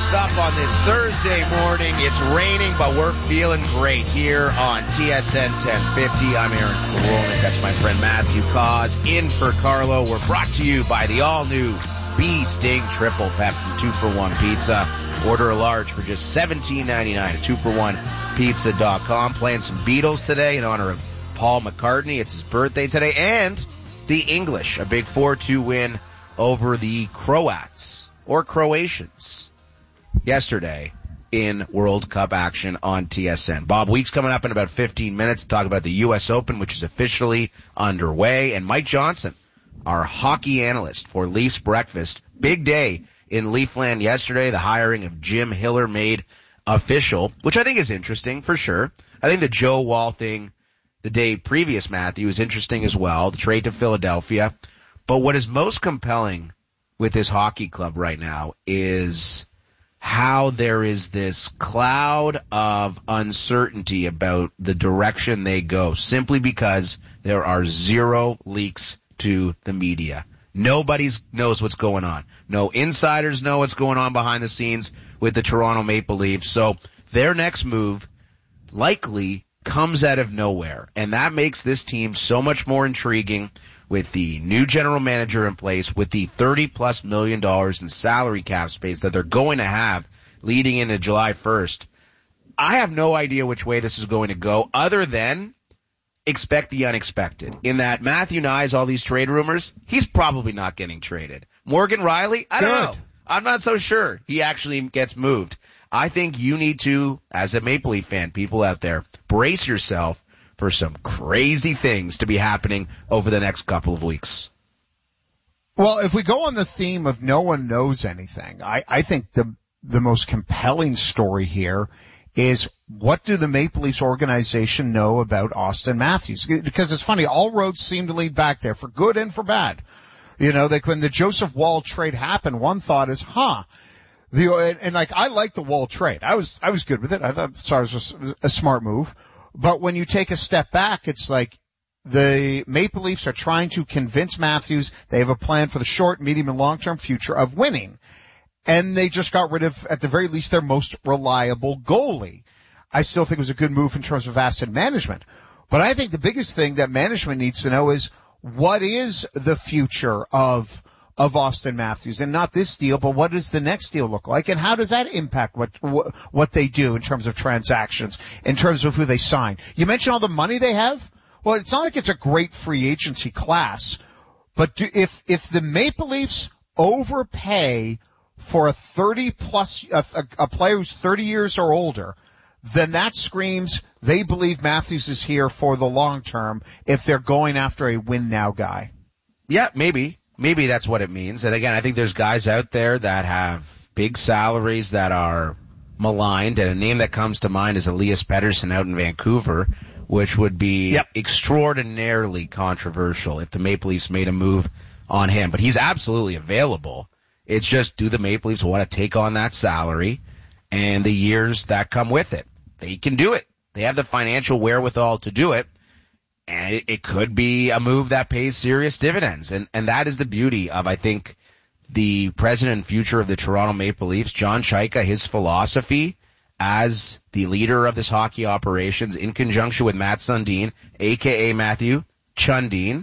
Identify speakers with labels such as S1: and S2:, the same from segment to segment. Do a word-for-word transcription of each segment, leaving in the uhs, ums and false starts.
S1: What's up on this Thursday morning? It's raining, but we're feeling great here on T S N ten fifty. I'm Aaron Korolnik. That's my friend Matthew Cause in for Carlo. We're brought to you by the all-new Bee Sting Triple Pep from two for one Pizza. Order a large for just seventeen ninety-nine at two for one pizza dot com. Playing some Beatles today in honor of Paul McCartney. It's his birthday today. And the English, a big four two win over the Croats or Croatians yesterday in World Cup action on T S N. Bob Weeks coming up in about fifteen minutes to talk about the U S Open, which is officially underway. And Mike Johnson, our hockey analyst for Leafs Breakfast. Big day in Leafland yesterday. The hiring of Jim Hiller made official, which I think is interesting for sure. I think the Joe Wall thing the day previous, Matthew, is interesting as well. The trade to Philadelphia. But what is most compelling with this hockey club right now is how there is this cloud of uncertainty about the direction they go simply because there are zero leaks to the media. Nobody knows what's going on. No insiders know what's going on behind the scenes with the Toronto Maple Leafs. So their next move likely comes out of nowhere, and that makes this team so much more intriguing with the new general manager in place, with the thirty plus million dollars in salary cap space that they're going to have leading into July first. I have no idea which way this is going to go other than expect the unexpected. In that Matthew Nyes, all these trade rumors, he's probably not getting traded. Morgan Riley, I don't know. I'm not so sure he actually gets moved. I think you need to, as a Maple Leaf fan, people out there, brace yourself for some crazy things to be happening over the next couple of weeks.
S2: Well, if we go on the theme of no one knows anything, I, I think the the most compelling story here is what do the Maple Leafs organization know about Austin Matthews? Because it's funny, all roads seem to lead back there for good and for bad. You know, like when the Joseph Woll trade happened, one thought is, huh, the, and, and like I like the Woll trade. I was, I was good with it. I thought sorry, it was a, a smart move. But when you take a step back, it's like the Maple Leafs are trying to convince Matthews they have a plan for the short, medium, and long-term future of winning. And they just got rid of, at the very least, their most reliable goalie. I still think it was a good move in terms of asset management. But I think the biggest thing that management needs to know is what is the future of of Austin Matthews, and not this deal, but what does the next deal look like, and how does that impact what what, what they do in terms of transactions, in terms of who they sign? You mentioned all the money they have. Well, it's not like it's a great free agency class, but do, if if the Maple Leafs overpay for a thirty plus a, a, a player who's thirty years or older, then that screams they believe Matthews is here for the long term if they're going after a win now guy.
S1: Yeah, maybe. Maybe that's what it means. And again, I think there's guys out there that have big salaries that are maligned, and a name that comes to mind is Elias Pettersson out in Vancouver, which would be yep. extraordinarily controversial if the Maple Leafs made a move on him. But he's absolutely available. It's just, do the Maple Leafs want to take on that salary and the years that come with it? They can do it. They have the financial wherewithal to do it. And it, it could be a move that pays serious dividends. And, and that is the beauty of, I think, the president and future of the Toronto Maple Leafs, John Chayka, his philosophy as the leader of this hockey operations in conjunction with Matt Sundin, a k a. Matthew Chundin.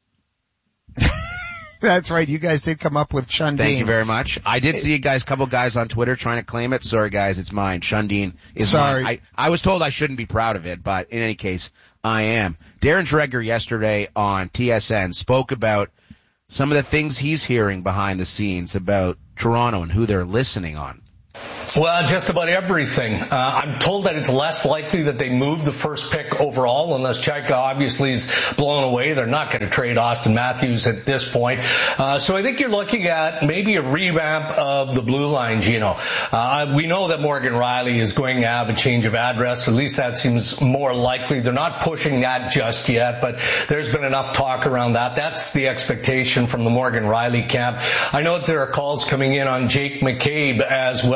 S2: That's right. You guys did come up with Chundin.
S1: Thank you very much. I did see you guys, a couple guys on Twitter trying to claim it. Sorry, guys, it's mine. Chundin is
S2: Sorry.
S1: mine. I, I was told I shouldn't be proud of it, but in any case, I am. Darren Dreger yesterday on T S N spoke about some of the things he's hearing behind the scenes about Toronto and who they're listening on.
S3: Well, just about everything. Uh, I'm told that it's less likely that they move the first pick overall, unless Chayka obviously is blown away. They're not going to trade Austin Matthews at this point. Uh, so I think you're looking at maybe a revamp of the blue line, Gino. Uh, we know that Morgan Riley is going to have a change of address. At least that seems more likely. They're not pushing that just yet, but there's been enough talk around that. That's the expectation from the Morgan Riley camp. I know that there are calls coming in on Jake McCabe as well. And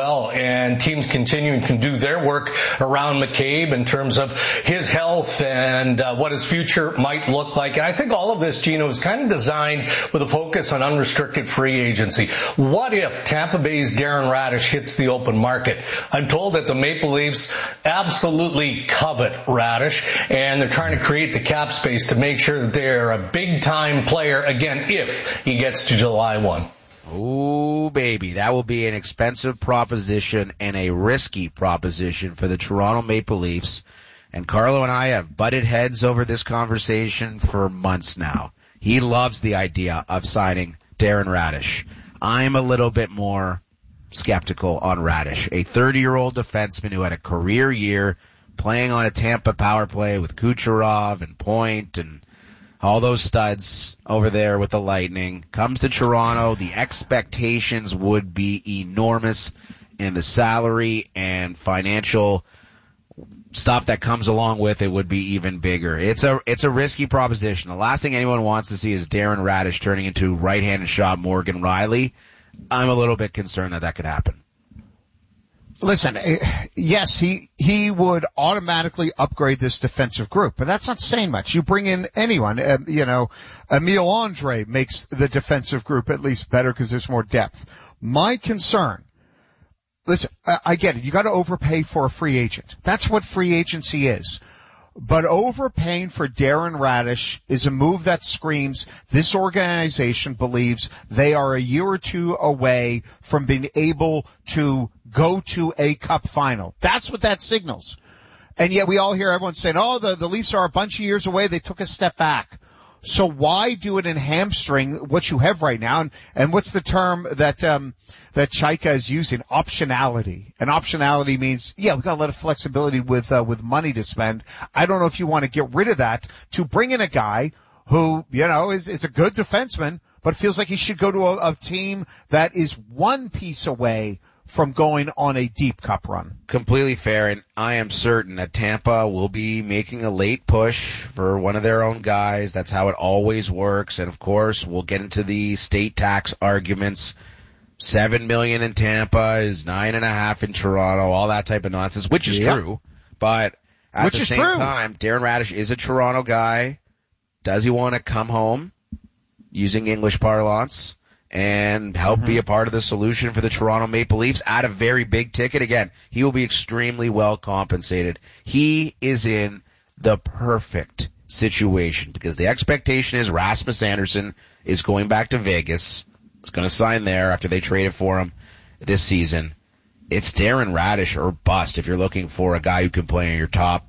S3: and teams continuing to do their work around McCabe in terms of his health and uh, what his future might look like. And I think all of this, Gino, is kind of designed with a focus on unrestricted free agency. What if Tampa Bay's Darren Raddysh hits the open market? I'm told that the Maple Leafs absolutely covet Raddysh, and they're trying to create the cap space to make sure that they're a big-time player, again, if he gets to July first.
S1: Ooh, baby, that will be an expensive proposition and a risky proposition for the Toronto Maple Leafs. And Carlo and I have butted heads over this conversation for months now. He loves the idea of signing Darren Raddysh. I'm a little bit more skeptical on Raddysh, a thirty-year-old defenseman who had a career year playing on a Tampa power play with Kucherov and Point and all those studs over there with the Lightning, comes to Toronto. The expectations would be enormous, and the salary and financial stuff that comes along with it would be even bigger. It's a it's a risky proposition. The last thing anyone wants to see is Darren Raddysh turning into right-handed shot Morgan Rielly. I'm a little bit concerned that that could happen.
S2: Listen, yes, he he would automatically upgrade this defensive group, but that's not saying much. You bring in anyone, uh, you know, Emile Andre makes the defensive group at least better because there's more depth. My concern, listen, I, I get it. You got to overpay for a free agent. That's what free agency is. But overpaying for Darren Raddysh is a move that screams this organization believes they are a year or two away from being able to go to a cup final. That's what that signals. And yet we all hear everyone saying, oh, the, the Leafs are a bunch of years away. They took a step back. So why do it in hamstring what you have right now? And, and what's the term that, um, that Chaika is using? Optionality. And optionality means, yeah, we've got a lot of flexibility with, uh, with money to spend. I don't know if you want to get rid of that to bring in a guy who, you know, is, is a good defenseman, but feels like he should go to a, a team that is one piece away from going on a deep cup run.
S1: Completely fair, and I am certain that Tampa will be making a late push for one of their own guys. That's how it always works. And of course, we'll get into the state tax arguments. Seven million in Tampa is nine and a half in Toronto, all that type of nonsense, which is
S2: yep.
S1: true. But at
S2: which
S1: the
S2: is
S1: same
S2: true.
S1: time, Darren Raddysh is a Toronto guy. Does he want to come home, using English parlance, and help mm-hmm. be a part of the solution for the Toronto Maple Leafs at a very big ticket? Again, he will be extremely well compensated. He is in the perfect situation because the expectation is Rasmus Andersson is going back to Vegas. He's going to sign there after they traded for him this season. It's Darren Raddysh or bust if you're looking for a guy who can play in your top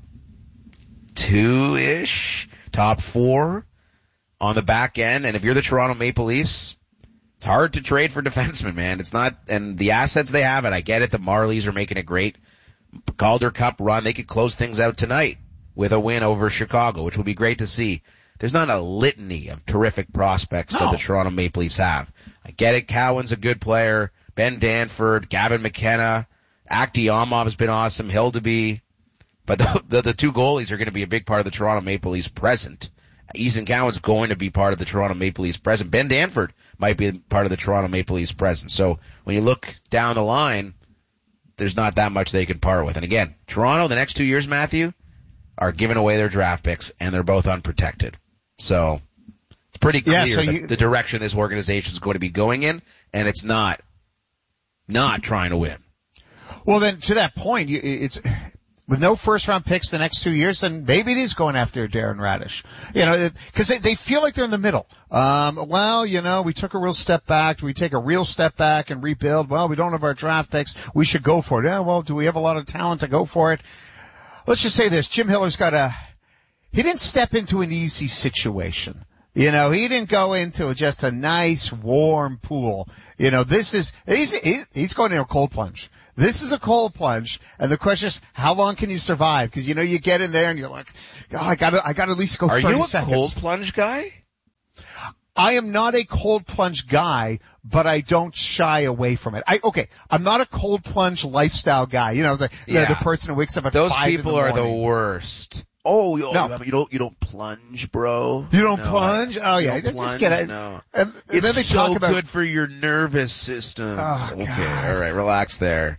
S1: two-ish, top four on the back end. And if you're the Toronto Maple Leafs, it's hard to trade for defensemen, man. It's not, and the assets they have, and I get it, the Marlies are making a great Calder Cup run. They could close things out tonight with a win over Chicago, which would be great to see. There's not a litany of terrific prospects no. that the Toronto Maple Leafs have. I get it, Cowan's a good player, Ben Danford, Gavin McKenna, Akhtiamov has been awesome, Hildeby, but the, the, the two goalies are going to be a big part of the Toronto Maple Leafs present. Ethan Cowan's going to be part of the Toronto Maple Leafs present. Ben Danford might be part of the Toronto Maple Leafs present. So when you look down the line, there's not that much they can part with. And again, Toronto, the next two years, Matthew, are giving away their draft picks, and they're both unprotected. So it's pretty clear
S2: yeah, so
S1: that
S2: you,
S1: the direction this organization is going to be going in, and it's not, not trying to win.
S2: Well, then to that point, you, it's with no first round picks the next two years, then maybe it is going after Darren Raddysh. You know, because they, they feel like they're in the middle. Um, well, you know, we took a real step back. Do we take a real step back and rebuild? Well, we don't have our draft picks. We should go for it. Yeah, well, do we have a lot of talent to go for it? Let's just say this. Jim Hiller's got a, he didn't step into an easy situation. You know, he didn't go into just a nice, warm pool. You know, this is, he's, he's going into a cold plunge. This is a cold plunge, and the question is, how long can you survive? Because, you know, you get in there and you're like, oh, I gotta, I gotta at least go
S1: Are
S2: thirty
S1: you a
S2: seconds.
S1: cold plunge guy?
S2: I am not a cold plunge guy, but I don't shy away from it. I, okay, I'm not a cold plunge lifestyle guy. You know, I was like,
S1: yeah.
S2: the, the person who wakes up at
S1: Those
S2: five in the
S1: people
S2: morning.
S1: are the worst. Oh, you,
S2: no.
S1: you don't, you don't plunge, bro.
S2: You don't
S1: no,
S2: plunge? Oh yeah,
S1: you don't
S2: just,
S1: plunge,
S2: just get it.
S1: No.
S2: And, and
S1: it's
S2: then they
S1: so
S2: talk about
S1: good for your nervous system.
S2: Oh,
S1: okay,
S2: God.
S1: all right, relax there.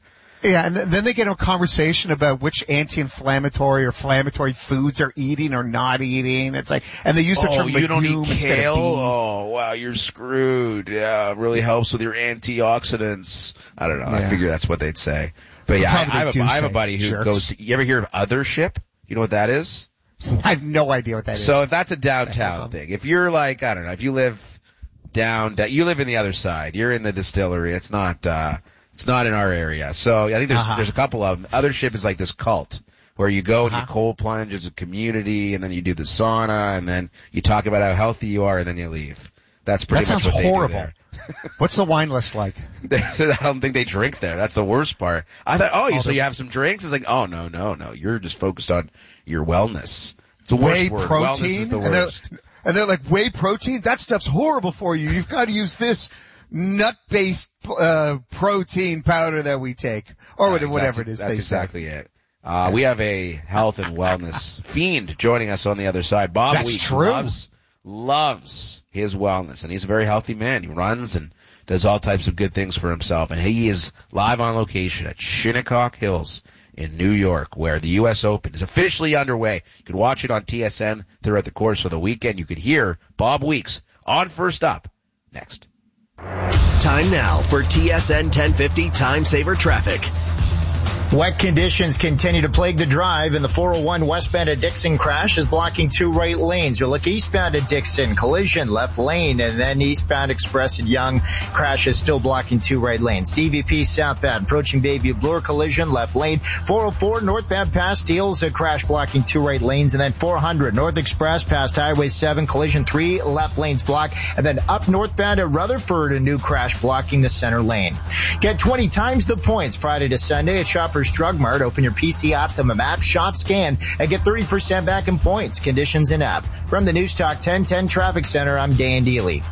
S2: Yeah, and then they get a conversation about which anti-inflammatory or inflammatory foods they're eating or not eating. It's like, and they use the
S1: oh,
S2: term
S1: you don't
S2: legume
S1: eat
S2: instead
S1: kale?
S2: of bean.
S1: Oh, wow, you're screwed. Yeah, it really helps with your antioxidants. I don't know. Yeah. I figure that's what they'd say. But yeah, I, I, have a, I have a buddy who jerks. goes to, you ever hear of Othership? You know what that is?
S2: I have no idea what that is.
S1: So if that's a downtown thing, if you're like, I don't know, if you live down, you live in the other side, you're in the distillery, it's not, uh, it's not in our area. So I think there's, uh-huh. there's a couple of them. Othership is like this cult where you go uh-huh. and you cold plunge as a community and then you do the sauna and then you talk about how healthy you are and then you leave. That's pretty
S2: that
S1: much
S2: sounds
S1: what
S2: horrible.
S1: they do there.
S2: What's the wine list like?
S1: I don't think they drink there. That's the worst part. I thought, oh, oh so you have some drinks? It's like, oh, no, no, no. You're just focused on your wellness. It's the
S2: whey
S1: worst word.
S2: Protein?
S1: Wellness is the
S2: and
S1: worst.
S2: They're, and they're like, whey protein? That stuff's horrible for you. You've got to use this nut-based uh protein powder that we take. Or yeah, whatever it is
S1: that's
S2: they
S1: exactly
S2: say.
S1: it. Uh, we have a health and wellness fiend joining us on the other side. Bob
S2: That's
S1: Weeks
S2: true.
S1: loves, loves his wellness, and he's a very healthy man. He runs and does all types of good things for himself, and he is live on location at Shinnecock Hills in New York, where the U S Open is officially underway. You can watch it on T S N throughout the course of the weekend. You could hear Bob Weeks on First Up next.
S4: Time now for T S N ten fifty Time Saver Traffic.
S5: Wet conditions continue to plague the drive, and the four oh one westbound at Dixon crash is blocking two right lanes. You'll look eastbound at Dixon, collision left lane, and then eastbound Express at Yonge, crash is still blocking two right lanes. D V P southbound approaching Bayview Bloor, collision left lane. four oh four northbound past Steeles, a crash blocking two right lanes, and then four hundred North Express past Highway seven, collision three left lanes blocked, and then up northbound at Rutherford, a new crash blocking the center lane. Get twenty times the points Friday to Sunday at Shoppers Drug Mart. Open your P C Optimum app, shop, scan, and get thirty percent back in points. Conditions in app. From the News Talk ten ten Traffic Center, I'm Dan Deely.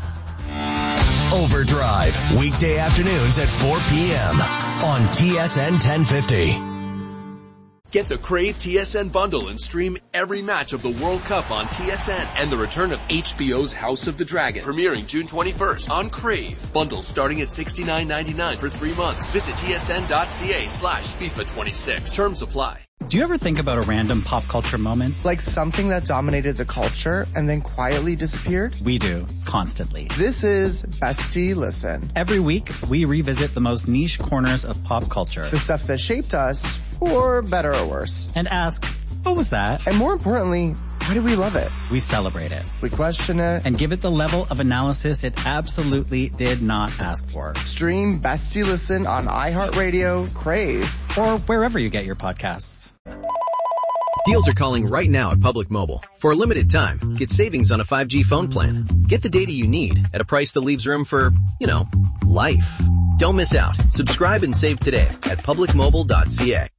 S4: Overdrive, weekday afternoons at four p.m. on T S N ten fifty. Get the Crave T S N bundle and stream every match of the World Cup on T S N and the return of H B O's House of the Dragon, premiering June twenty-first on Crave. Bundles starting at sixty-nine ninety-nine for three months. Visit tsn.ca slash FIFA twenty-six. Terms apply.
S6: Do you ever think about a random pop culture moment?
S7: Like something that dominated the culture and then quietly disappeared?
S6: We do, constantly.
S7: This is Bestie Listen.
S6: Every week, we revisit the most niche corners of pop culture.
S7: The stuff that shaped us, for better or worse.
S6: And ask, what was that?
S7: And more importantly, why do we love it?
S6: We celebrate it.
S7: We question it.
S6: And give it the level of analysis it absolutely did not ask for.
S7: Stream Bestie Listen on iHeartRadio, Crave,
S6: or wherever you get your podcasts.
S8: Deals are calling right now at Public Mobile. For a limited time, get savings on a five G phone plan. Get the data you need at a price that leaves room for, you know, life. Don't miss out. Subscribe and save today at public mobile dot c a.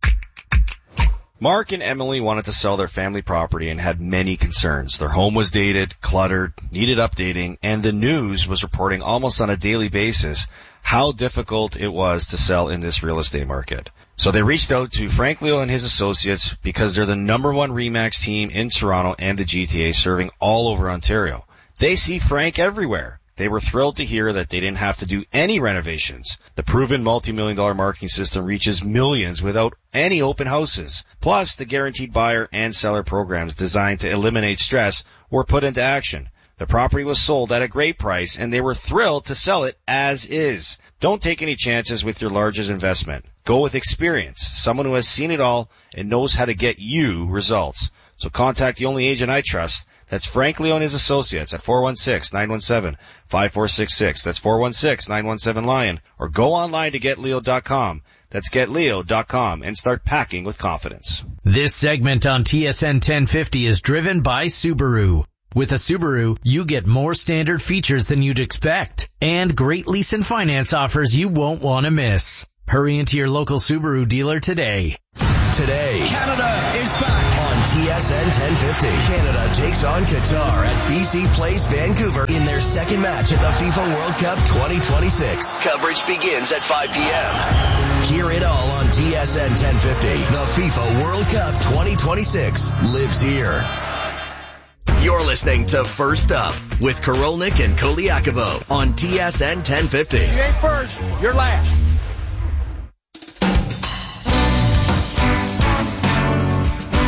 S9: Mark and Emily wanted to sell their family property and had many concerns. Their home was dated, cluttered, needed updating, and the news was reporting almost on a daily basis how difficult it was to sell in this real estate market. So they reached out to Frank Leo and his associates because they're the number one RE/MAX team in Toronto and the G T A, serving all over Ontario. They see Frank everywhere. They were thrilled to hear that they didn't have to do any renovations. The proven multi-million dollar marketing system reaches millions without any open houses. Plus, the guaranteed buyer and seller programs designed to eliminate stress were put into action. The property was sold at a great price, and they were thrilled to sell it as is. Don't take any chances with your largest investment. Go with experience, someone who has seen it all and knows how to get you results. So contact the only agent I trust. That's Frank Leo and his associates at four one six, nine one seven, five four six six. That's four one six, nine one seven, LION. Or go online to get leo dot com. That's get leo dot com and start packing with confidence.
S10: This segment on T S N ten fifty is driven by Subaru. With a Subaru, you get more standard features than you'd expect and great lease and finance offers you won't want to miss. Hurry into your local Subaru dealer today.
S4: Today, Canada is back on T S N ten fifty. Canada takes on Qatar at B C Place, Vancouver in their second match at the FIFA World Cup twenty twenty-six. Coverage begins at five p.m. Hear it all on T S N ten fifty. The FIFA World Cup twenty twenty-six lives here. You're listening to First Up with Korolnik and Koliakovo on T S N ten fifty.
S11: You ain't first, you're last.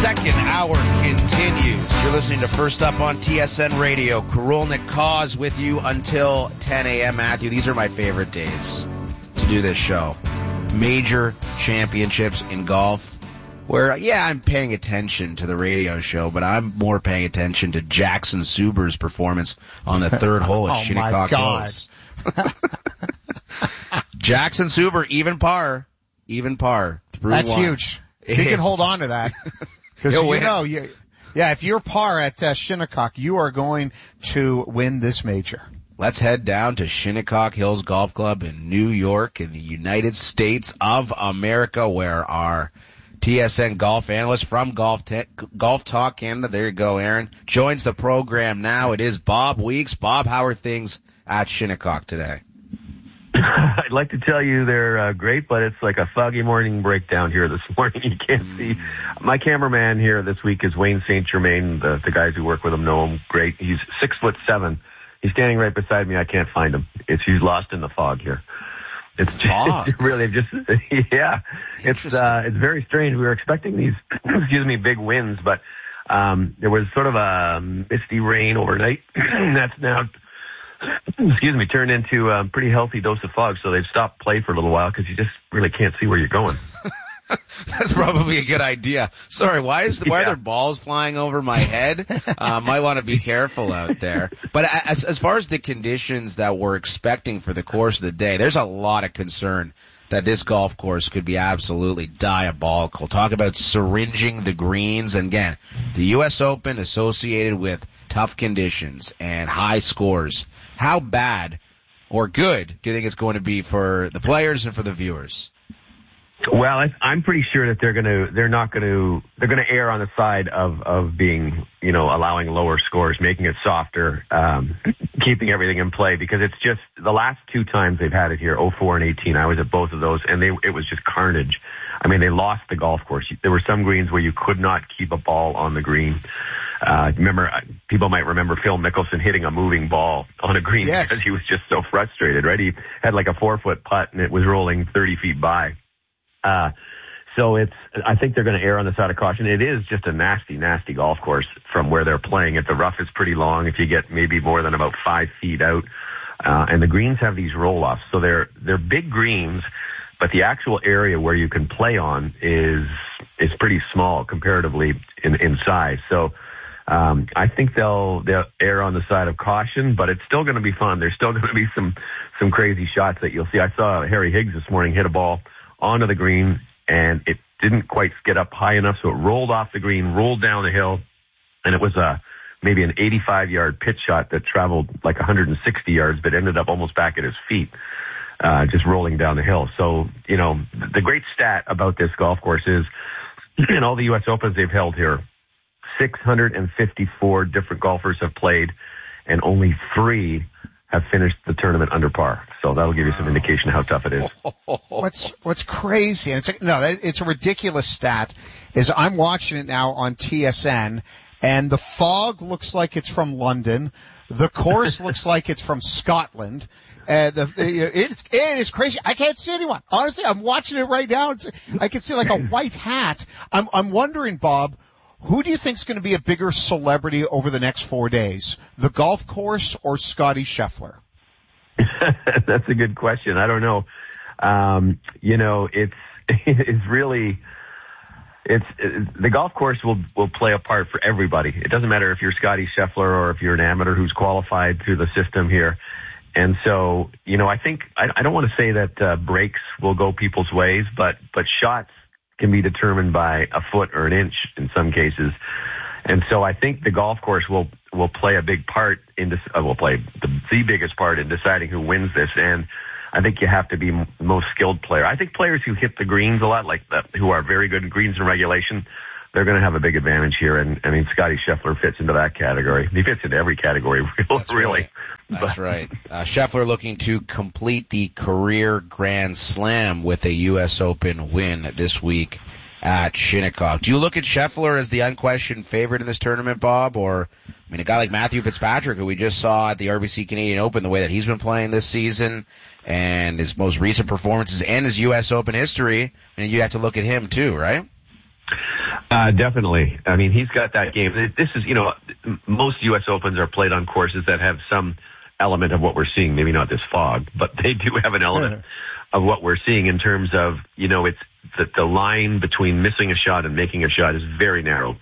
S1: Second hour continues. You're listening to First Up on T S N Radio. Korolnik Cause with you until ten a.m. Matthew, these are my favorite days to do this show. Major championships in golf. Where, yeah, I'm paying attention to the radio show, but I'm more paying attention to Jackson Suber's performance on the third hole at
S2: oh
S1: Shinnecock Hills. Jackson Suber, even par. Even par. Through
S2: That's
S1: one.
S2: huge. If he can hold on to that. Because you
S1: win.
S2: know, you, yeah, if you're par at uh, Shinnecock, you are going to win this major.
S1: Let's head down to Shinnecock Hills Golf Club in New York in the United States of America, where our T S N golf analyst from Golf Te- Golf Talk Canada, there you go, Aaron, joins the program now. It is Bob Weeks. Bob, how are things at Shinnecock today?
S11: I'd like to tell you they're uh, great, but it's like a foggy morning breakdown here this morning. You can't see. My cameraman here this week is Wayne Saint Germain. The, the guys who work with him know him great. He's six foot seven. He's standing right beside me. I can't find him. It's he's lost in the fog here. It's just, it's really just yeah. It's uh, it's very strange. We were expecting these excuse me big winds, but um, there was sort of a misty rain overnight. That's now. excuse me, turned into a pretty healthy dose of fog, so they've stopped play for a little while because you just really can't see where you're going.
S1: That's probably a good idea. Sorry, why is the, why
S11: yeah.
S1: are there balls flying over my head? Uh, might want to be careful out there. But as, as far as the conditions that we're expecting for the course of the day, there's a lot of concern that this golf course could be absolutely diabolical. Talk about syringing the greens. And again, the U S Open associated with tough conditions and high scores. How bad or good do you think it's going to be for the players and for the viewers?
S11: Well, I, I'm pretty sure that they're going to, they're not going to, they're going to err on the side of, of being, you know, allowing lower scores, making it softer, um, keeping everything in play, because it's just the last two times they've had it here, oh four and eighteen. I was at both of those, and they, it was just carnage. I mean, they lost the golf course. There were some greens where you could not keep a ball on the green. Uh, remember, people might remember Phil Mickelson hitting a moving ball on a green
S2: yes.
S11: because he was just so frustrated, right? He had like a four foot putt and it was rolling thirty feet by. Uh, so it's, I think they're going to err on the side of caution. It is just a nasty, nasty golf course from where they're playing it. The rough is pretty long if you get maybe more than about five feet out. Uh, and the greens have these roll-offs. So they're, they're big greens, but the actual area where you can play on is, is pretty small comparatively in, in size. So, um, I think they'll, they'll err on the side of caution, but it's still going to be fun. There's still going to be some, some crazy shots that you'll see. I saw Harry Higgs this morning hit a ball onto the green, and it didn't quite get up high enough, so it rolled off the green, rolled down the hill, and it was a maybe an eighty-five yard pitch shot that traveled like one hundred sixty yards, but ended up almost back at his feet, uh, just rolling down the hill. So, you know, the great stat about this golf course is, in all the U S Opens they've held here, six hundred fifty-four different golfers have played, and only three have finished the tournament under par. So that'll give you some indication of how tough it is.
S2: What's, what's crazy, and it's a, no, it's a ridiculous stat, is I'm watching it now on T S N, and the fog looks like it's from London. The course looks like it's from Scotland. Uh, the, it's, it is crazy. I can't see anyone. Honestly, I'm watching it right now. It's, I can see like a white hat. I'm, I'm wondering, Bob, who do you think is going to be a bigger celebrity over the next four days? The golf course or Scotty Scheffler?
S11: That's a good question. I don't know. Um, you know, it's, it's really, it's, it's, the golf course will, will play a part for everybody. It doesn't matter if you're Scotty Scheffler or if you're an amateur who's qualified through the system here. And so, you know, I think, I, I don't want to say that, uh, breaks will go people's ways, but, but shots can be determined by a foot or an inch in some cases. And so I think the golf course will, will play a big part in this, uh, will play the, the biggest part in deciding who wins this. And I think you have to be the most skilled player. I think players who hit the greens a lot, like the, who are very good in greens and regulation, they're going to have a big advantage here. And I mean, Scotty Scheffler fits into that category. He fits into every category,
S1: That's
S11: really.
S1: Right. That's right. Uh, Scheffler looking to complete the career Grand Slam with a U S Open win this week at Shinnecock. Do you look at Scheffler as the unquestioned favorite in this tournament, Bob? Or, I mean, a guy like Matthew Fitzpatrick, who we just saw at the R B C Canadian Open, the way that he's been playing this season, and his most recent performances and his U S Open history, I mean, you have to look at him too, right?
S11: Uh, definitely. I mean, he's got that game. This is, you know, most U S Opens are played on courses that have some element of what we're seeing. Maybe not this fog, but they do have an element of what we're seeing in terms of, you know, it's the, the line between missing a shot and making a shot is very narrow.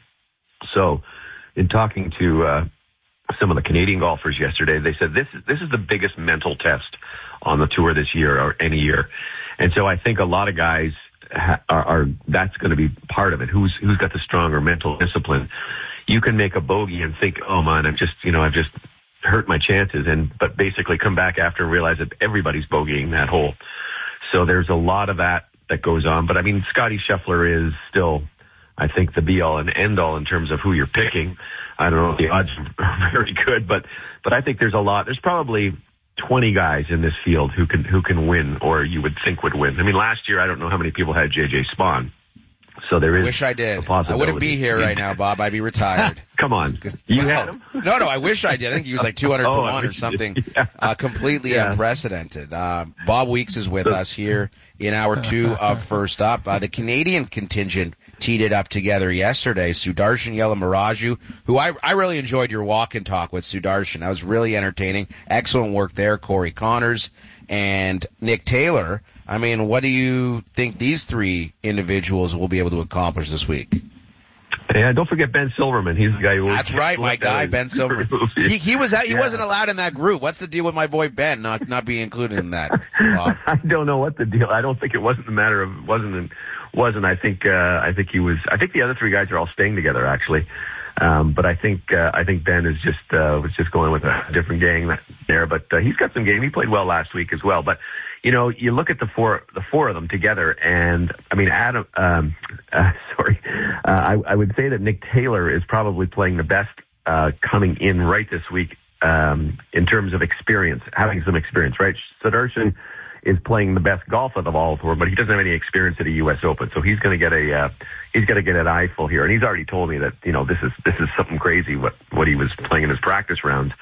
S11: So in talking to, uh, some of the Canadian golfers yesterday, they said this is, this is the biggest mental test on the tour this year or any year. And so I think a lot of guys ha- are, are, that's going to be part of it. Who's, who's got the stronger mental discipline? You can make a bogey and think, oh man, I've just, you know, I've just hurt my chances. And, but basically come back after and realize that everybody's bogeying that hole. So there's a lot of that that goes on. But I mean, Scottie Scheffler is still, I think, the be all and end all in terms of who you're picking. I don't know if the odds are very good, but, but I think there's a lot, there's probably twenty guys in this field who can, who can win or you would think would win. I mean, last year, I don't know how many people had J J Spaun. So there is.
S1: I wish I did. I wouldn't be here right now, Bob. I'd be retired.
S11: Come on. You
S1: well,
S11: had him?
S1: No, no, I wish I did. I think he was like two hundred oh, to one or something. Yeah. Uh, completely yeah. unprecedented. Uh, Bob Weeks is with us here in hour two of First Up. Uh, the Canadian contingent teed it up together yesterday. Sudarshan Yelamaraju, who I, I really enjoyed your walk and talk with Sudarshan. That was really entertaining. Excellent work there. Corey Connors and Nick Taylor. I mean, what do you think these three individuals will be able to accomplish this week?
S11: Yeah, don't forget Ben Silverman. He's the guy who.
S1: That's right, my guy, Ben Silverman. He, he was out, he yeah. wasn't allowed in that group. What's the deal with my boy Ben not not being included in that? Bob?
S11: I don't know what the deal. I don't think it wasn't a matter of wasn't wasn't. I think uh, I think he was. I think the other three guys are all staying together actually. Um, but I think uh, I think Ben is just uh, was just going with a different gang there. But uh, he's got some game. He played well last week as well. But you know, you look at the four the four of them together, and I mean, Adam. Um, uh, sorry, uh, I, I would say that Nick Taylor is probably playing the best uh, coming in right this week um, in terms of experience, having some experience. Right, Sudarshan is playing the best golf of all four, but he doesn't have any experience at a U S Open, so he's going to get a uh, he's going to get an eyeful here. And he's already told me that you know this is this is something crazy what what he was playing in his practice rounds.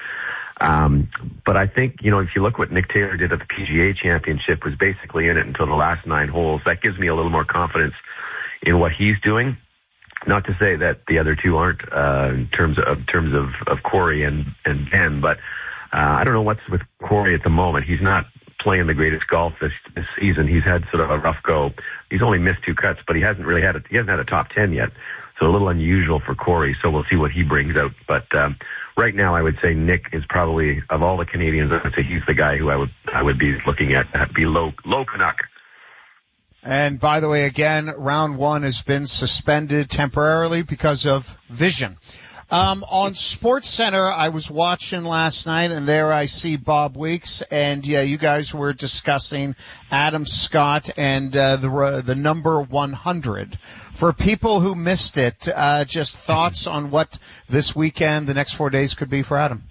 S11: Um, but I think, you know, if you look what Nick Taylor did at the P G A Championship, was basically in it until the last nine holes. That gives me a little more confidence in what he's doing. Not to say that the other two aren't, uh, in terms of, in terms of, of Corey and, and Ben, but, uh, I don't know what's with Corey at the moment. He's not playing the greatest golf this, this season. He's had sort of a rough go. He's only missed two cuts, but he hasn't really had a, he hasn't had a top ten yet. So a little unusual for Corey. So we'll see what he brings out. But, um, right now, I would say Nick is probably, of all the Canadians, I would say he's the guy who I would I would be looking at, at be low low Canuck.
S2: And by the way, again, round one has been suspended temporarily because of vision. Um, on SportsCenter, I was watching last night, and there I see Bob Weeks, and yeah, you guys were discussing Adam Scott and uh, the uh, the number one hundred. For people who missed it, uh, just thoughts on what this weekend, the next four days, could be for Adam.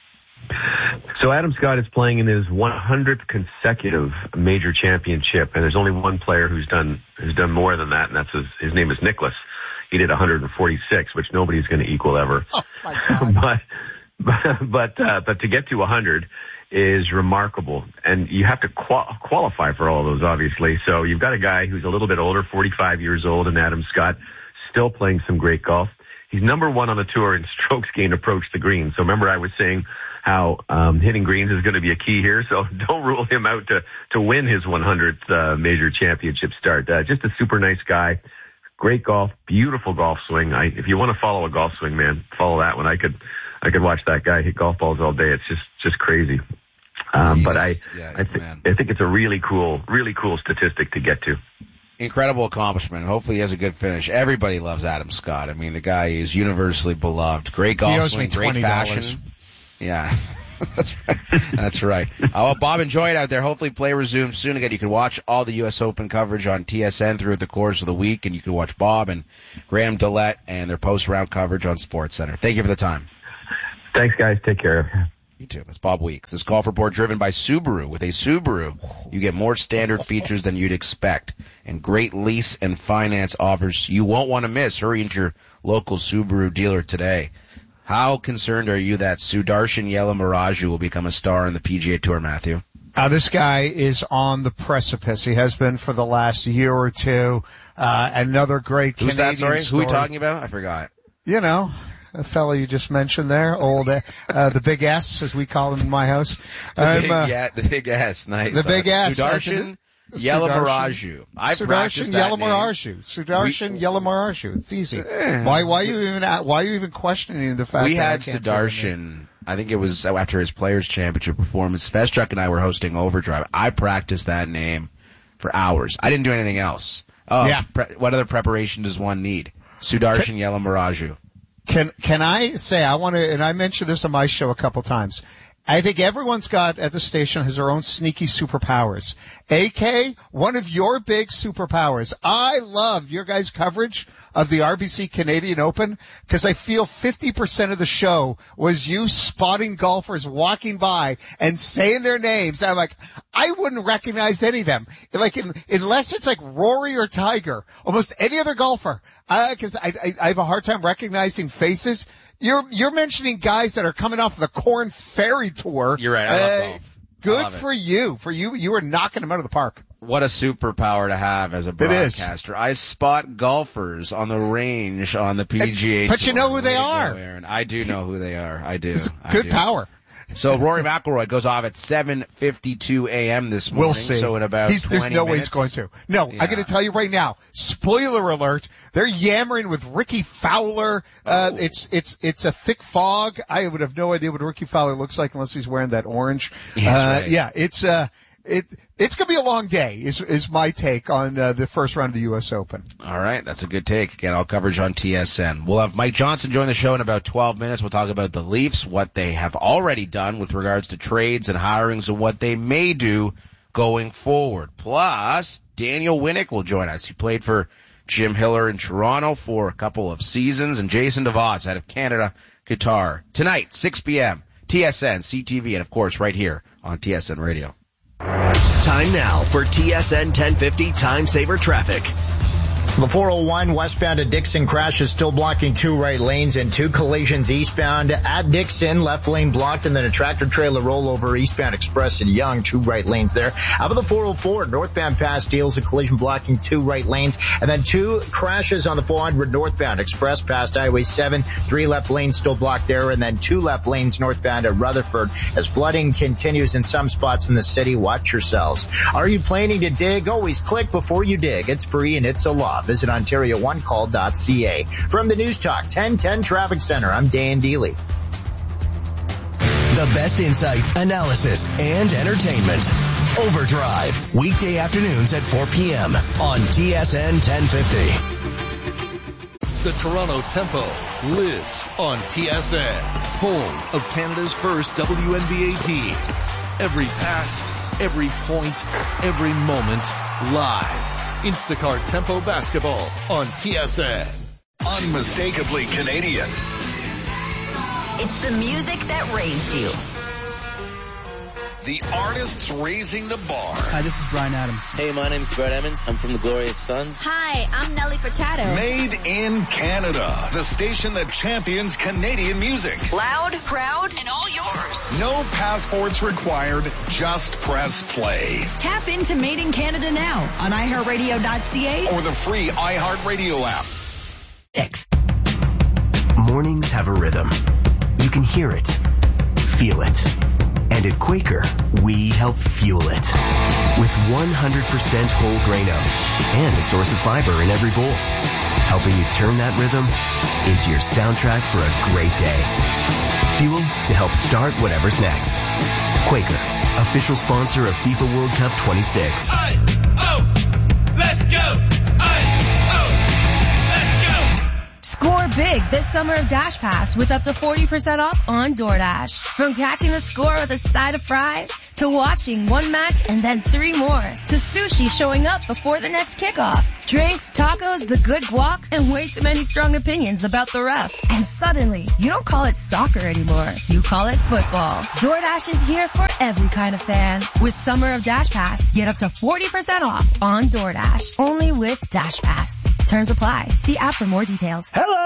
S11: So Adam Scott is playing in his one hundredth consecutive major championship, and there's only one player who's done who's done more than that, and that's his, his name is Nicklaus. He did one hundred forty-six, which nobody's going to equal ever.
S2: Oh my God.
S11: but but uh, but to get to one hundred is remarkable, and you have to qual- qualify for all of those, obviously. So you've got a guy who's a little bit older, forty-five years old, and Adam Scott, still playing some great golf. He's number one on the tour in strokes gained approach the green. So remember, I was saying how um, hitting greens is going to be a key here. So don't rule him out to to win his one hundredth uh, major championship start. Uh, just a super nice guy. Great golf, beautiful golf swing. I, if you want to follow a golf swing, man, follow that one. I could, I could watch that guy hit golf balls all day. It's just, just crazy. Um,
S1: yes.
S11: but I,
S1: yeah,
S11: I, th- I think it's a really cool, really cool statistic to get to.
S1: Incredible accomplishment. Hopefully he has a good finish. Everybody loves Adam Scott. I mean, the guy is universally beloved. Great golf swing, great fashion. Yeah. That's right. That's right. Uh, well, Bob, enjoy it out there. Hopefully play resumes soon. Again, you can watch all the U S Open coverage on T S N throughout the course of the week, and you can watch Bob and Graham Dillette and their post-round coverage on SportsCenter. Thank you for the time.
S11: Thanks, guys. Take care.
S1: You too. That's Bob Weeks. This golf report driven by Subaru. With a Subaru, you get more standard features than you'd expect, and great lease and finance offers you won't want to miss. Hurry into your local Subaru dealer today. How concerned are you that Sudarshan Yelamaraju will become a star on the P G A Tour, Matthew?
S2: Uh, this guy is on the precipice. He has been for the last year or two. Uh, another great
S1: Who's
S2: Canadian
S1: that, sorry?
S2: story.
S1: Who are we talking about? I forgot.
S2: You know, a fellow you just mentioned there, old, uh, the Big S, as we call him in my house.
S1: The big, uh, yeah, the Big S, nice.
S2: The Big
S1: uh,
S2: S.
S1: Sudarshan Yelamaraju. I practiced
S2: Sudarshan
S1: that
S2: Yelamaraju. Sudarshan Yelamaraju. It's easy. Why, why are you even, why are you even questioning the fact
S1: we
S2: that
S1: had
S2: I can't
S1: Sudarshan, I think it was after his Players Championship performance. Festruck and I were hosting Overdrive. I practiced that name for hours. I didn't do anything else. Oh,
S2: yeah.
S1: Pre- what other preparation does one need? Sudarshan Yelamaraju.
S2: Can, can I say, I want to, and I mentioned this on my show a couple times. I think everyone's got at the station has their own sneaky superpowers. A K, one of your big superpowers. I love your guys' coverage of the R B C Canadian Open because I feel fifty percent of the show was you spotting golfers walking by and saying their names. I'm like, I wouldn't recognize any of them. Like, in, unless it's like Rory or Tiger, almost any other golfer. Uh, cause I, I, I have a hard time recognizing faces. You're, you're mentioning guys that are coming off the Corn Ferry Tour.
S1: You're right. I love
S2: uh,
S1: golf.
S2: Good for it. you. For you, you are knocking them out of the park.
S1: What a superpower to have as a broadcaster. I spot golfers on the range on the P G A
S2: But
S1: Tour.
S2: you know who they
S1: Go,
S2: are.
S1: Aaron. I do know who they are. I do.
S2: It's
S1: I
S2: good
S1: do.
S2: power.
S1: So Rory McIlroy goes off at seven fifty-two a.m. this morning.
S2: We'll see.
S1: So in about
S2: he's,
S1: twenty
S2: There's no
S1: minutes.
S2: way he's going to. No,
S1: Yeah.
S2: I'm going to tell you right now. Spoiler alert. They're yammering with Ricky Fowler. Uh,
S1: Oh.
S2: it's, it's, it's a thick fog. I would have no idea what Ricky Fowler looks like unless he's wearing that orange.
S1: Yes,
S2: uh,
S1: right.
S2: yeah, it's, uh, it, it's gonna be a long day is, is my take on, uh, the first round of the U S Open.
S1: All right. That's a good take. Again, all coverage on T S N. We'll have Mike Johnson join the show in about twelve minutes. We'll talk about the Leafs, what they have already done with regards to trades and hirings and what they may do going forward. Plus, Daniel Winnick will join us. He played for Jim Hiller in Toronto for a couple of seasons, and Jason DeVos out of Canada Guitar. Tonight, six p.m., T S N, C T V, and of course right here on T S N Radio.
S4: Time now for T S N ten fifty Time Saver Traffic.
S5: The four oh one westbound at Dixon crash is still blocking two right lanes and two collisions eastbound at Dixon. Left lane blocked and then a tractor trailer rollover eastbound Express and Young, two right lanes there. Out of the four oh four, northbound past Deals, a collision blocking two right lanes and then two crashes on the four hundred northbound Express past Highway seven. Three left lanes still blocked there and then two left lanes northbound at Rutherford as flooding continues in some spots in the city. Watch yourselves. Are you planning to dig? Always click before you dig. It's free and it's a law. Visit Ontario one call dot c a. From the News Talk ten ten Traffic Center, I'm Dan Deely.
S4: The best insight, analysis, and entertainment. Overdrive, weekday afternoons at four p.m. on T S N ten fifty.
S12: The Toronto Tempo lives on T S N, home of Canada's first W N B A team. Every pass, every point, every moment, live. Instacart Tempo Basketball on T S N.
S13: Unmistakably Canadian.
S14: It's the music that raised you.
S13: The artists raising the bar.
S15: Hi, this is Brian Adams.
S16: Hey, my name's Brett Emmons. I'm from the Glorious Sons.
S14: Hi, I'm Nelly Furtado.
S13: Made in Canada. The station that champions Canadian music.
S14: Loud, proud, and all yours.
S13: No passports required. Just press play.
S14: Tap into Made in Canada now on i heart radio dot c a
S13: or the free iHeartRadio app.
S4: X. Mornings have a rhythm. You can hear it, feel it. And at Quaker, we help fuel it. With one hundred percent whole grain oats and a source of fiber in every bowl. Helping you turn that rhythm into your soundtrack for a great day. Fuel to help start whatever's next. Quaker, official sponsor of FIFA World Cup twenty-six.
S17: I, oh, let's go! I, oh, let's go!
S18: Score big this summer of Dash Pass with up to forty percent off on DoorDash. From catching the score with a side of fries, to watching one match and then three more, to sushi showing up before the next kickoff. Drinks, tacos, the good guac, and way too many strong opinions about the ref. And suddenly, you don't call it soccer anymore. You call it football. DoorDash is here for every kind of fan. With Summer of Dash Pass, get up to forty percent off on DoorDash. Only with Dash Pass. Terms apply. See app for more details.
S19: Hello!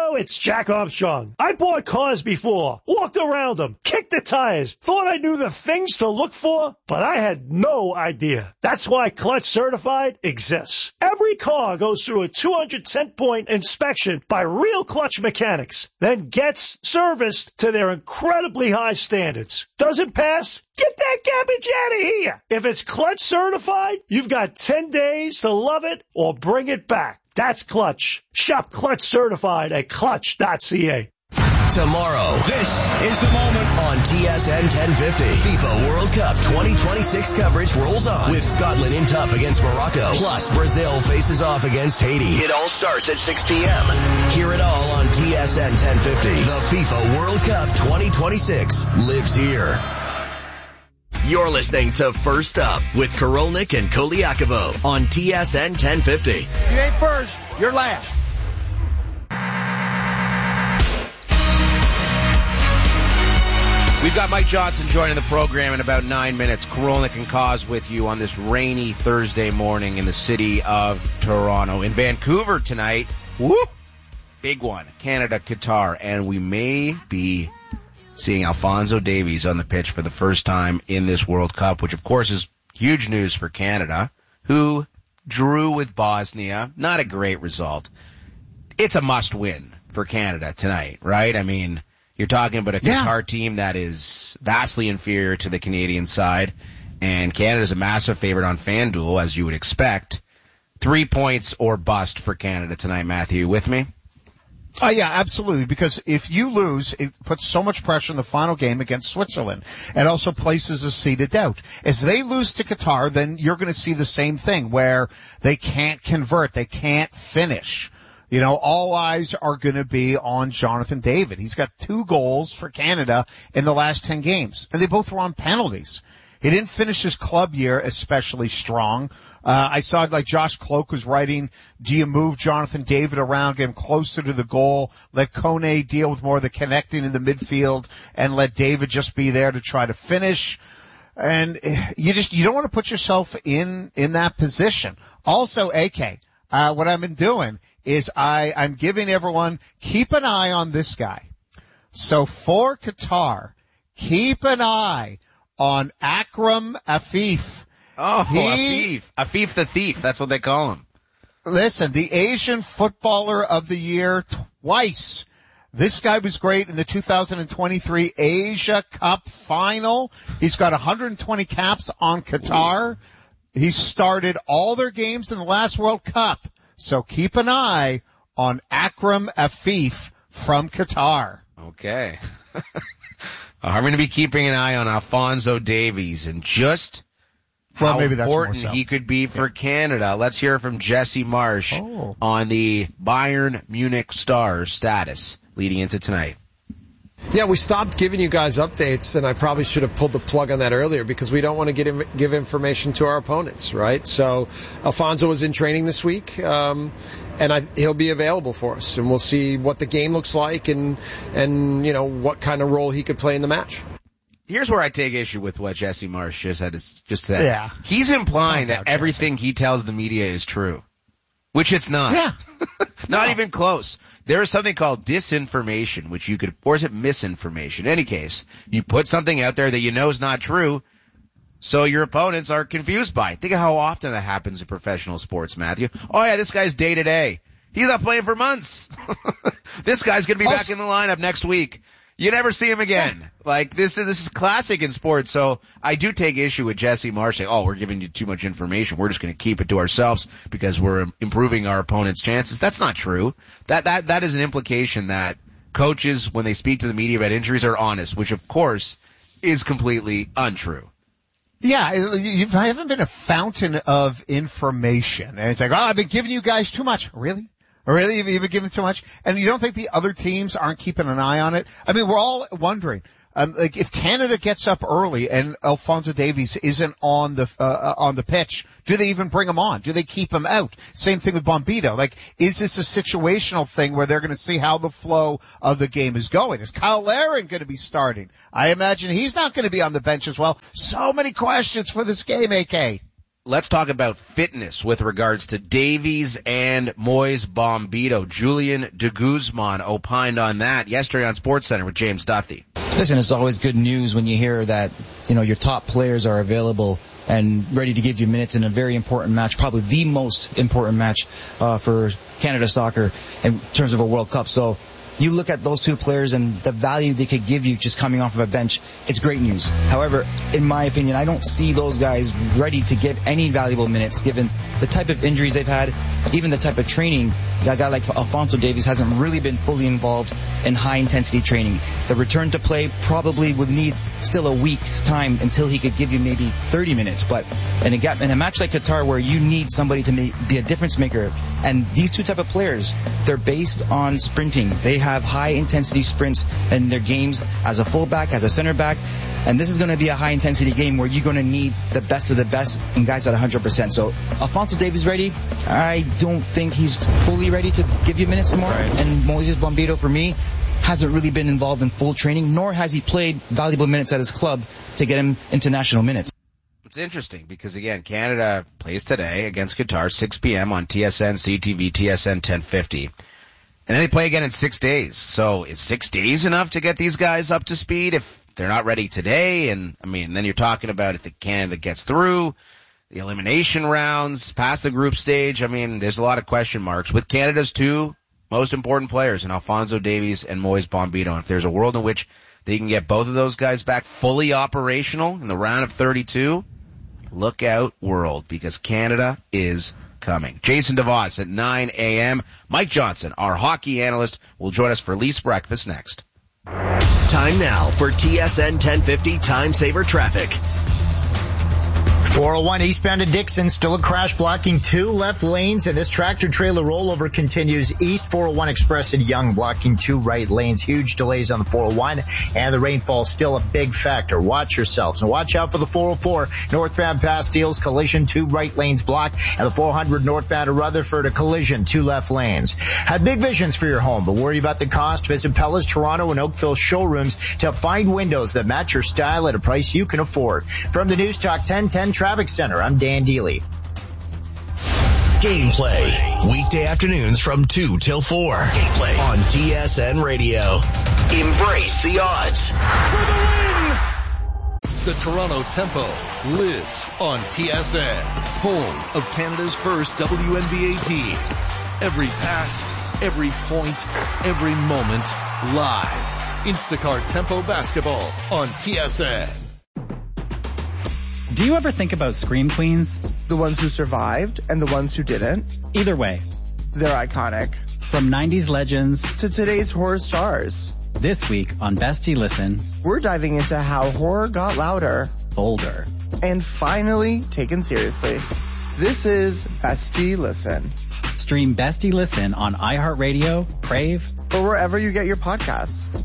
S15: Hello, it's Jack Armstrong. I bought cars before, walked around them, kicked the tires, thought I knew the things to look for, but I had no idea. That's why Clutch Certified exists. Every car goes through a two hundred ten point inspection by real Clutch mechanics, then gets serviced to their incredibly high standards. Doesn't pass? Get that garbage out of here. If it's Clutch Certified, you've got ten days to love it or bring it back. That's Clutch. Shop Clutch Certified at clutch dot c a.
S4: Tomorrow, this is the moment on T S N ten fifty. FIFA World Cup twenty twenty-six coverage rolls on with Scotland in tough against Morocco. Plus, Brazil faces off against Haiti. It all starts at six p.m. Hear it all on T S N ten fifty. The FIFA World Cup twenty twenty-six lives here. You're listening to First Up with Korolnik and Koliakovo on T S N ten fifty.
S17: You ain't first, you're last.
S1: We've got Mike Johnson joining the program in about nine minutes. Korolnik and Kaz with you on this rainy Thursday morning in the city of Toronto. In Vancouver tonight, whoop, big one, Canada, Qatar, and we may be seeing Alphonso Davies on the pitch for the first time in this World Cup, which of course is huge news for Canada, who drew with Bosnia. Not a great result. It's a must win for Canada tonight, right? I mean, you're talking about a Qatar yeah. team that is vastly inferior to the Canadian side, and Canada's a massive favorite on FanDuel, as you would expect. Three points or bust for Canada tonight, Matthew. With me?
S2: Oh, yeah, absolutely, because if you lose, it puts so much pressure in the final game against Switzerland and also places a seed of doubt. As they lose to Qatar, then you're going to see the same thing where they can't convert, they can't finish. You know, all eyes are going to be on Jonathan David. He's got two goals for Canada in the last ten games, and they both were on penalties. He didn't finish his club year especially strong. Uh, I saw like Josh Cloak was writing, do you move Jonathan David around, get him closer to the goal, let Kone deal with more of the connecting in the midfield, and let David just be there to try to finish. And you just, you don't want to put yourself in, in that position. Also, A K, uh, what I've been doing is I, I'm giving everyone, keep an eye on this guy. So for Qatar, keep an eye on Akram Afif.
S1: Oh,
S2: he,
S1: Afif. Afif the thief. That's what they call him.
S2: Listen, the Asian Footballer of the Year twice. This guy was great in the two thousand twenty-three Asia Cup final. He's got one hundred twenty caps on Qatar. Ooh. He started all their games in the last World Cup. So keep an eye on Akram Afif from Qatar.
S1: Okay. I'm going to be keeping an eye on Alphonso Davies and just
S2: well,
S1: how
S2: maybe that's
S1: important
S2: so.
S1: he could be for yeah. Canada. Let's hear from Jesse Marsch
S2: oh.
S1: on the Bayern Munich Stars status leading into tonight.
S19: Yeah, we stopped giving you guys updates, and I probably should have pulled the plug on that earlier because we don't want to get in, give information to our opponents, right? So Alphonso was in training this week, um, and I, he'll be available for us, and we'll see what the game looks like and, and you know, what kind of role he could play in the match.
S1: Here's where I take issue with what Jesse Marsch just had just said.
S2: Yeah.
S1: He's implying that everything Jesse. he tells the media is true, which it's not.
S2: Yeah.
S1: Not
S2: no.
S1: even close. There is something called disinformation, which you could, or is it misinformation? In any case, you put something out there that you know is not true, so your opponents are confused by it. Think of how often that happens in professional sports, Matthew. Oh yeah, this guy's day to day. He's not playing for months. This guy's gonna be also, back in the lineup next week. You never see him again. Yeah. Like, this is, this is classic in sports, so I do take issue with Jesse Marsch saying, oh, we're giving you too much information. We're just gonna keep it to ourselves because we're improving our opponent's chances. That's not true. That, that, that is an implication that coaches, when they speak to the media about injuries, are honest, which of course is completely untrue.
S2: Yeah, you haven't been a fountain of information. And it's like, oh, I've been giving you guys too much. Really? Really? You've been giving too much? And you don't think the other teams aren't keeping an eye on it? I mean, we're all wondering, um, like, if Canada gets up early and Alphonso Davies isn't on the, uh, on the pitch, do they even bring him on? Do they keep him out? Same thing with Bombito. Like, is this a situational thing where they're going to see how the flow of the game is going? Is Kyle Larin going to be starting? I imagine he's not going to be on the bench as well. So many questions for this game, A K.
S1: let's talk about fitness with regards to Davies and Moise Bombito. Julian de Guzman opined on that yesterday on SportsCenter with James Duthie.
S20: Listen, it's always good news when you hear that, you know, your top players are available and ready to give you minutes in a very important match, probably the most important match uh, for Canada soccer in terms of a World Cup. So you look at those two players and the value they could give you just coming off of a bench, it's great news. However, in my opinion, I don't see those guys ready to give any valuable minutes given the type of injuries they've had, even the type of training. A guy like Alphonso Davies hasn't really been fully involved in high-intensity training. The return to play probably would need still a week's time until he could give you maybe thirty minutes. But in a, gap, in a match like Qatar where you need somebody to make, be a difference maker, and these two type of players, they're based on sprinting. They have high-intensity sprints in their games as a fullback, as a center back, and this is going to be a high-intensity game where you're going to need the best of the best and guys at one hundred percent. So Alphonso Davies ready? I don't think he's fully ready to give you minutes more. Right. And Moises Bombito, for me, hasn't really been involved in full training, nor has he played valuable minutes at his club to get him international minutes.
S1: It's interesting because, again, Canada plays today against Qatar, six p.m. on T S N, C T V, T S N ten fifty. And then they play again in six days. So is six days enough to get these guys up to speed if they're not ready today? And, I mean, then you're talking about if the Canada gets through the elimination rounds, past the group stage. I mean, there's a lot of question marks with Canada's two most important players in Alphonso Davies and Moise Bombito. And if there's a world in which they can get both of those guys back fully operational in the round of thirty-two, look out, world, because Canada is coming. Jason DeVos at nine a.m. Mike Johnson, our hockey analyst, will join us for Leafs Breakfast next.
S4: Time now for T S N ten fifty Time Saver Traffic.
S5: four oh one eastbound to Dixon, still a crash blocking two left lanes, and this tractor trailer rollover continues east. Four oh one Express and Yonge blocking two right lanes. Huge delays on the four oh one, and the rainfall still a big factor. Watch yourselves, and watch out for the four oh four northbound past Steeles, collision, two right lanes blocked, and the four hundred northbound to Rutherford, a collision, two left lanes. Have big visions for your home, but worry about the cost? Visit Pella's Toronto and Oakville showrooms to find windows that match your style at a price you can afford. From the News Talk ten ten Traffic Center, I'm Dan Deely.
S4: Gameplay, weekday afternoons from two till four. Gameplay on T S N Radio. Embrace the odds.
S12: For the win! The Toronto Tempo lives on T S N, home of Canada's first W N B A team. Every pass, every point, every moment, live. Instacart Tempo Basketball on T S N.
S6: Do you ever think about Scream Queens?
S7: The ones who survived and the ones who didn't.
S6: Either way,
S7: they're iconic.
S6: From nineties legends
S7: to today's horror stars.
S6: This week on Bestie Listen,
S7: we're diving into how horror got louder,
S6: bolder,
S7: and finally taken seriously. This is Bestie Listen.
S6: Stream Bestie Listen on iHeartRadio, Crave,
S7: or wherever you get your podcasts.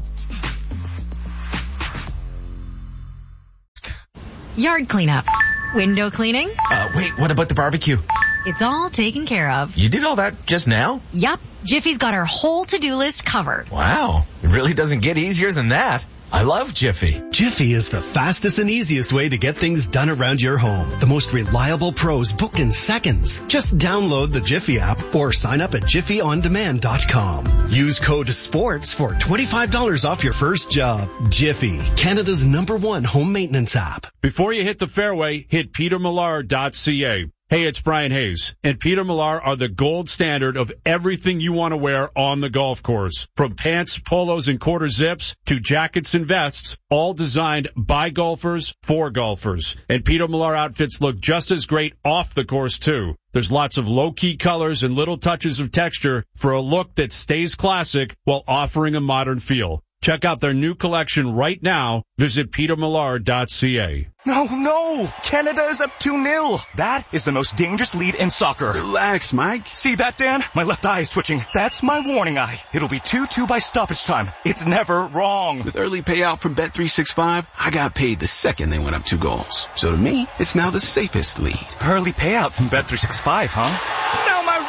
S14: Yard cleanup. Window cleaning.
S21: Uh, wait, what about the barbecue?
S14: It's all taken care of.
S21: You did all that just now?
S14: Yup. Jiffy's got our whole to-do list covered.
S21: Wow. It really doesn't get easier than that. I love Jiffy.
S22: Jiffy is the fastest and easiest way to get things done around your home. The most reliable pros book in seconds. Just download the Jiffy app or sign up at jiffy on demand dot com. Use code SPORTS for twenty-five dollars off your first job. Jiffy, Canada's number one home maintenance app.
S23: Before you hit the fairway, hit peter millar dot c a. Hey, it's Brian Hayes, and Peter Millar are the gold standard of everything you want to wear on the golf course. From pants, polos, and quarter zips to jackets and vests, all designed by golfers for golfers. And Peter Millar outfits look just as great off the course, too. There's lots of low-key colors and little touches of texture for a look that stays classic while offering a modern feel. Check out their new collection right now. Visit peter millar dot c a.
S24: No, no! Canada is up two nil. That is the most dangerous lead in soccer.
S25: Relax, Mike.
S24: See that, Dan? My left eye is twitching. That's my warning eye. It'll be two two by stoppage time. It's never wrong.
S25: With early payout from Bet three sixty-five, I got paid the second they went up two goals. So to me, it's now the safest lead.
S24: Early payout from Bet three sixty-five, huh? Now my right eye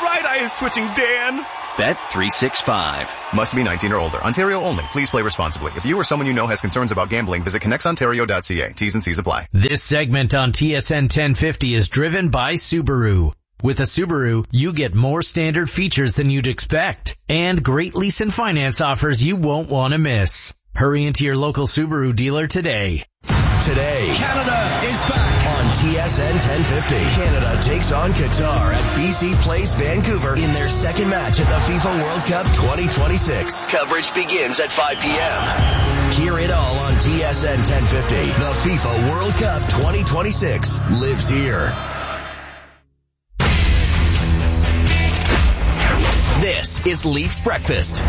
S24: is switching, Dan.
S3: Bet three sixty-five.
S8: Must be nineteen or older. Ontario only. Please play responsibly. If you or someone you know has concerns about gambling, visit connects ontario dot c a. T's and C's apply.
S9: This segment on T S N ten fifty is driven by Subaru. With a Subaru, you get more standard features than you'd expect and great lease and finance offers you won't want to miss. Hurry into your local Subaru dealer today.
S4: Today, Canada is back on T S N ten fifty. Canada takes on Qatar at B C Place, Vancouver in their second match at the FIFA World Cup twenty twenty-six. Coverage begins at five p.m. Hear it all on T S N ten fifty. The FIFA World Cup twenty twenty-six lives here. This is Leafs Breakfast.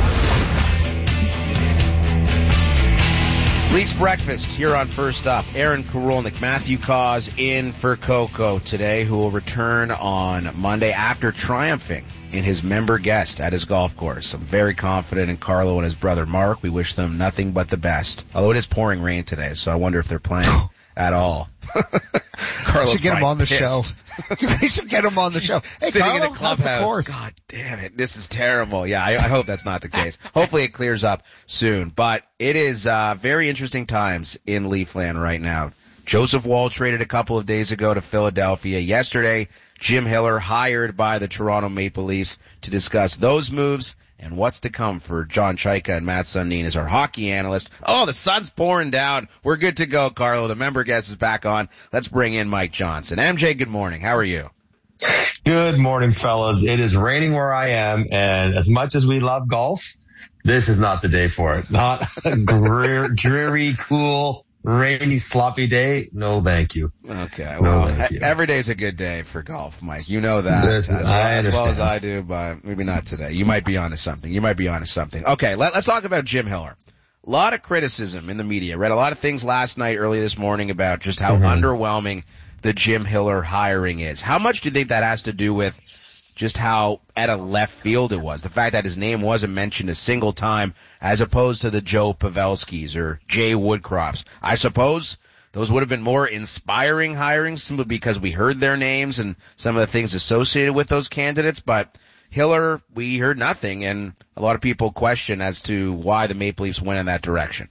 S1: Leafs Breakfast here on First Up. Aaron Karolnik, Matthew Cause in for Coco today, who will return on Monday after triumphing in his member guest at his golf course. I'm very confident in Carlo and his brother Mark. We wish them nothing but the best. Although it is pouring rain today, so I wonder if they're playing at all.
S2: Carlos should get him on the pissed. show. We should get him on the show. Hey,
S1: sitting
S2: Carlo,
S1: in a clubhouse. God damn it. This is terrible. Yeah, I, I hope that's not the case. Hopefully it clears up soon. But it is, uh, very interesting times in Leafland right now. Joseph Woll traded a couple of days ago to Philadelphia. Yesterday, Jim Hiller hired by the Toronto Maple Leafs to discuss those moves and what's to come for John Chaika and Matt Sundin as our hockey analyst. Oh, the sun's pouring down. We're good to go, Carlo. The member guest is back on. Let's bring in Mike Johnson. M J, good morning. How are you?
S10: Good morning, fellas. It is raining where I am, and as much as we love golf, this is not the day for it. Not a dreary, dreary, cool, rainy, sloppy day. No, thank you.
S1: Okay. Well, no, you. Every day's a good day for golf, Mike. You know that
S10: this,
S1: as,
S10: I
S1: as well as
S10: understand.
S1: I do, but maybe not today. You might be onto something. You might be onto something. Okay, let, let's talk about Jim Hiller. A lot of criticism in the media. Read a lot of things last night, early this morning about just how mm-hmm. underwhelming the Jim Hiller hiring is. How much do you think that has to do with just how at a left field it was? The fact that his name wasn't mentioned a single time as opposed to the Joe Pavelskis or Jay Woodcrofts. I suppose those would have been more inspiring hirings simply because we heard their names and some of the things associated with those candidates. But Hiller, we heard nothing, and a lot of people question as to why the Maple Leafs went in that direction.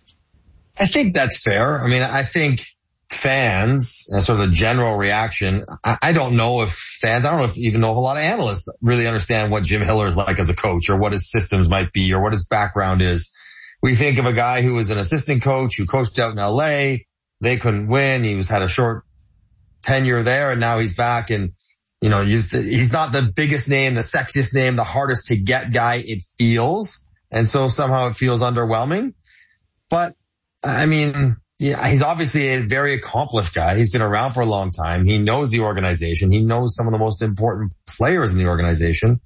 S10: I think that's fair. I mean, I think fans and sort of the general reaction, I, I don't know if fans, I don't know if even know if a lot of analysts really understand what Jim Hiller is like as a coach or what his systems might be or what his background is. We think of a guy who was an assistant coach who coached out in L A. They couldn't win. He was had a short tenure there, and now he's back. And, you know, you, he's not the biggest name, the sexiest name, the hardest to get guy, it feels. And so somehow it feels underwhelming. But, I mean, yeah, he's obviously a very accomplished guy. He's been around for a long time. He knows the organization. He knows some of the most important players in the organization.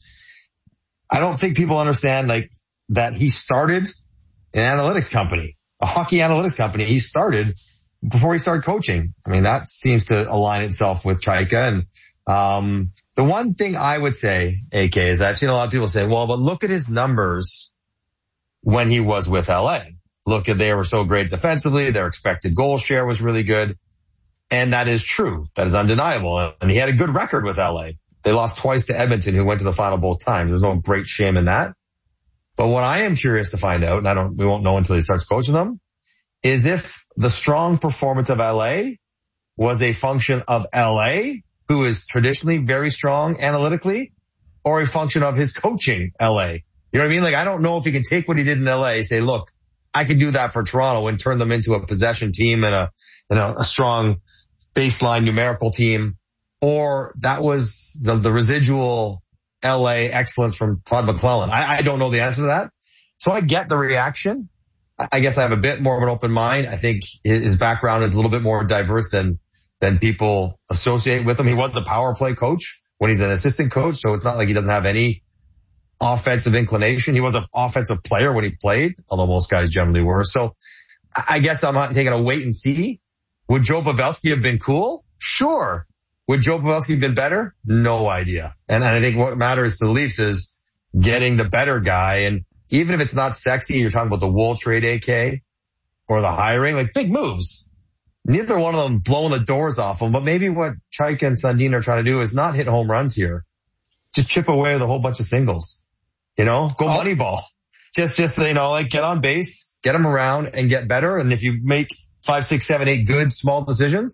S10: I don't think people understand, like, that he started an analytics company, a hockey analytics company. He started before he started coaching. I mean, that seems to align itself with Chaika. And, um, the one thing I would say, A K, is I've seen a lot of people say, well, but look at his numbers when he was with L A. Look, they were so great defensively. Their expected goal share was really good. And that is true. That is undeniable. And he had a good record with L A. They lost twice to Edmonton, who went to the final both times. There's no great shame in that. But what I am curious to find out, and I don't, we won't know until he starts coaching them, is if the strong performance of L A was a function of L A, who is traditionally very strong analytically, or a function of his coaching L A. You know what I mean? Like, I don't know if he can take what he did in L A, say, look, I could do that for Toronto and turn them into a possession team and a, and a, a strong baseline numerical team. Or that was the, the residual L A excellence from Todd McClellan. I, I don't know the answer to that. So I get the reaction. I guess I have a bit more of an open mind. I think his background is a little bit more diverse than, than people associate with him. He was the power play coach when he's an assistant coach. So it's not like he doesn't have any offensive inclination. He was an offensive player when he played, although most guys generally were. So I guess I'm not taking a wait and see. Would Joe Pavelski have been cool? Sure. Would Joe Pavelski have been better? No idea. And, and I think what matters to the Leafs is getting the better guy. And even if it's not sexy, you're talking about the Woll trade, A K, or the hiring, like big moves. Neither one of them blowing the doors off them, but maybe what Chaika and Sundin are trying to do is not hit home runs here, just chip away with a whole bunch of singles. You know, go oh. money ball. Just, just, you know, like get on base, get them around and get better. And if you make five, six, seven, eight good small decisions,